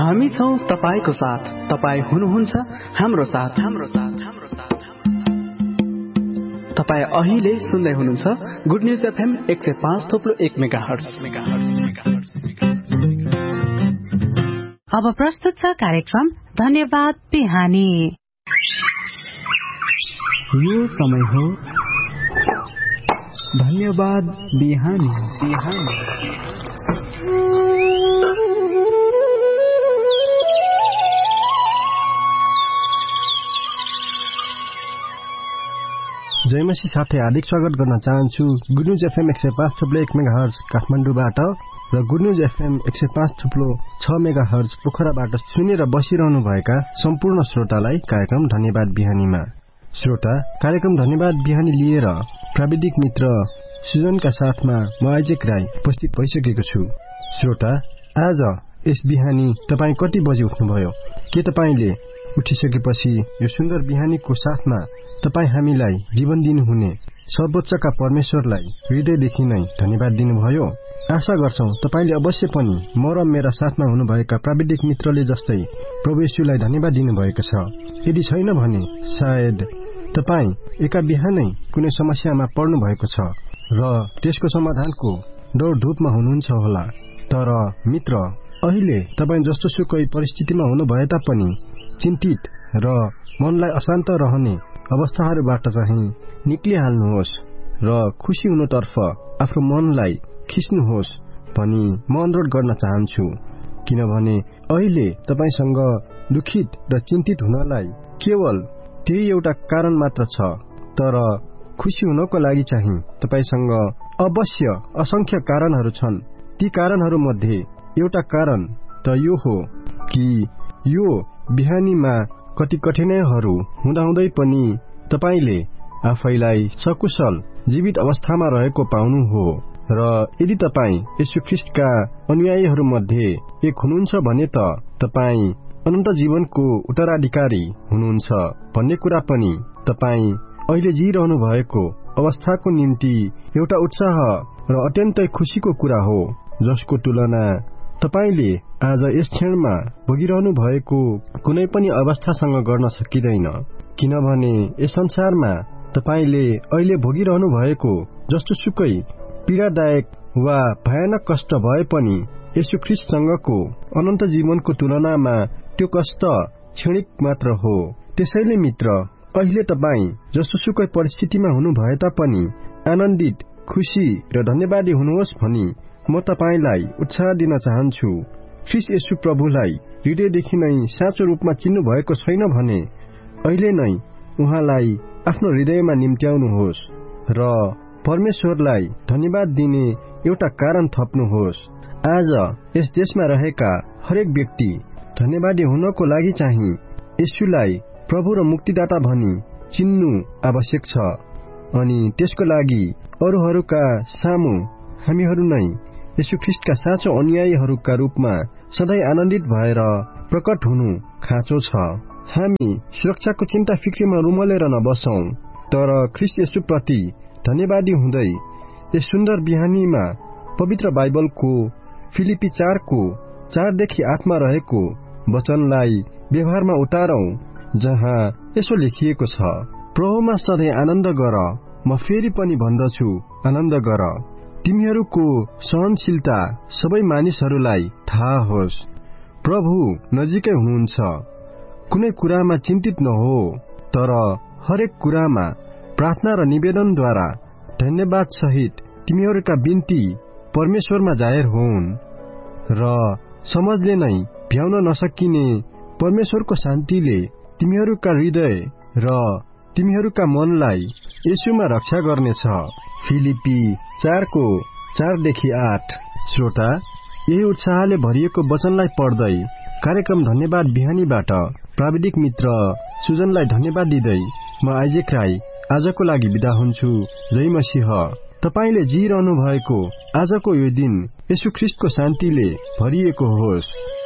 हामी छौं तपाईको साथ, तपाई हुनुहुन्छ हाम्रो साथ। तपाई अहिले सुन्दै हुनुहुन्छ गुड न्यूज एफएम 105.1 मेगाहर्ज। अब प्रस्तुत छ कार्यक्रम धन्यवाद बिहानी। यो समय हो धन्यवाद बिहानी। जयमसी साथै हार्दिक स्वागत गर्न चाहन्छु गुड न्यूज एफएम 105.1 मेगाहर्ज काठमाडौँबाट र गुड न्यूज एफएम 105.6 मेगाहर्ज पोखराबाट सुनेर बसिरहनु भएका सम्पूर्ण श्रोतालाई कार्यक्रम धन्यवाद बिहानीमा। श्रोता, कार्यक्रम धन्यवाद बिहानी लिएर प्राविधिक मित्र सुजनका साथमा म आइजेक राई उपस्थित भइसकेको छु। श्रोता, आज यस बिहानी तपाई कति बजे उठ्नुभयो? के तपाईले उठिसकेपछि यो सुन्दर बिहानीको साथमा तपाई हामीलाई जीवन दिनुहुने सर्वोच्चका परमेश्वरलाई हृदयदेखि नै धन्यवाद दिनुभयो? आशा गर्छौं तपाईले अवश्य पनि म र मेरा साथमा हुनुभएका प्राविधिक मित्रले जस्तै प्रभु येशूलाई धन्यवाद दिनुभएको छ। यदि छैन भने सायद तपाई एका बिहानै कुनै समस्यामा पर्नु भएको छ र त्यसको समाधानको दौडधुपमा हुनुहुन्छ होला। तर मित्र, अहिले तपाई जस्तो सुकै परिस्थितिमा हुनु भए तापनि चिन्तित र मनलाई अशान्त रहने अवस्थाहरूबाट चाहिँ निक्लिहाल्नुहोस् र खुशी हुनुतर्फ आफ्नो मनलाई खिच्नुहोस् भनी म अनुरोध गर्न चाहन्छु। किनभने अहिले तपाईसँग दुखित र चिन्तित हुनलाई केवल त्यही एउटा कारण मात्र छ, तर खुशी हुनको लागि चाहिँ तपाईसँग अवश्य असंख्य कारणहरू छन्। ती कारणहरू मध्ये एउटा कारण त यो हो कि यो बिहानीमा कति कठिनाइहरू हुँदाहुँदै पनि तपाईले आफैलाई सकुशल जीवित अवस्थामा रहेको पाउनु हो र यदि तपाई येशू ख्रीष्टका अनुयायीहरू मध्ये एक हुनुहुन्छ भने त तपाई अनन्त जीवनको उत्तराधिकारी हुनुहुन्छ भन्ने कुरा पनि तपाई अहिले जिइरहनु भएको अवस्थाको निम्ति एउटा उत्साह र अत्यन्तै खुशीको कुरा हो, जसको तुलना तपाईले आज यस क्षणमा भोगिरहनु भएको कुनै पनि अवस्थासँग गर्न सकिँदैन। किनभने यस संसारमा तपाईले अहिले भोगिरहनु भएको जस्तो सुकै पीडादायक वा भयानक कष्ट भए पनि येशू ख्रीष्टसँगको अनन्त जीवनको तुलनामा त्यो कष्ट क्षणिक मात्र हो। त्यसैले मित्र, अहिले तपाई जस्तो सुकै परिस्थितिमा हुनु भए तापनि आनन्दित, खुशी र धन्यवादी हुनुहोस् भनी म तपाईलाई उत्साह दिन चाहन्छु। ख्रीष्ट येशू प्रभुलाई हृदयदेखि नै साँचो रूपमा चिन्नु भएको छैन भने अहिले नै उहाँलाई आफ्नो हृदयमा निम्त्याउनुहोस् र परमेश्वरलाई धन्यवाद दिने एउटा कारण थप्नुहोस्। आज यस देशमा रहेका हरेक व्यक्ति धन्यवादी हुनको लागि चाहिँ येशूलाई प्रभु र मुक्तिदाता भनी चिन्नु आवश्यक छ। अनि त्यसको लागि अरूहरूका सामु हामीहरू नै येशू ख्रीष्टका साँचो अनुयायीहरूका रूपमा सधैँ आनन्दित भएर प्रकट हुनु खाँचो छ। हामी सुरक्षाको चिन्ता फिक्रीमा रुमलेर नबसौं, तर ख्रीष्ट येशू प्रति धन्यवादी हुँदै यस सुन्दर बिहानीमा पवित्र बाइबलको फिलिपी 4:4-8 मा रहेको वचनलाई व्यवहारमा उतारौं, जहाँ यसो लेखिएको छ, प्रभुमा सधैँ आनन्द गर, म फेरि पनि भन्दछु आनन्द गर। तिमीहरूको सहनशीलता सबै मानिसहरूलाई थाहा होस्। प्रभु नजिकै हुनुहुन्छ। कुनै कुरामा चिन्तित नहो, तर हरेक कुरामा प्रार्थना र निवेदनद्वारा धन्यवाद सहित तिमीहरूका बिन्ती परमेश्वरमा जाहेर होउन् र समझले नै भ्याउन नसकिने परमेश्वरको शान्तिले तिमीहरूका हृदय र तिमीहरूका मनलाई येशूमा रक्षा गर्नेछ। फिलिपी 4:4-8। श्रोता, यही उत्साहले भरिएको वचनलाई पढ्दै कार्यक्रम धन्यवाद बिहानीबाट प्राविधिक मित्र सुजनलाई धन्यवाद दिँदै म आइजेक राई आजको लागि बिदा हुन्छु। जय मसीह। तपाईले जिइरहनु भएको आजको यो दिन येशू ख्रीष्टको शान्तिले भरिएको होस्।